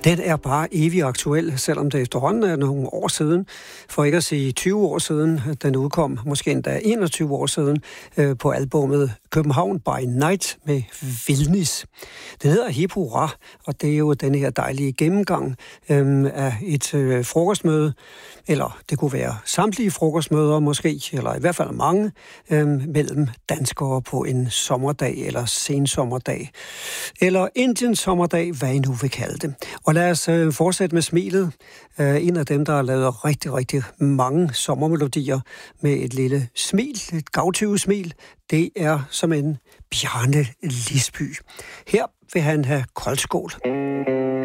Den er bare evig aktuel, selvom det efterhånden er nogle år siden, for ikke at sige 20 år siden, den udkom, måske endda 21 år siden, på albummet København by Night med Vildnis. Det hedder Hip Hurra, og det er jo den her dejlige gennemgang af et frokostmøde, eller det kunne være samtlige frokostmøder måske, eller i hvert fald mange, mellem danskere på en sommerdag eller sensommerdag, eller Indiens sommerdag, hvad I nu vil kalde det. Og lad os fortsætte med smilet. En af dem, der har lavet rigtig, rigtig mange sommermelodier med et lille smil, et gavtyve smil, det er som en Bjarne Lisby. Her vil han have koldskål.